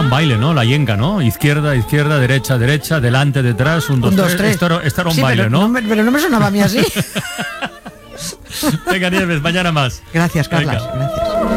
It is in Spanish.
un baile, ¿no? La yenga, ¿no? Izquierda, izquierda, derecha, derecha, delante, detrás, 1, 2, 3. Esto era un baile, pero, ¿no? Pero no me sonaba a mí así. Venga, Nieves, mañana más. Gracias, Carlas. Venga. Gracias.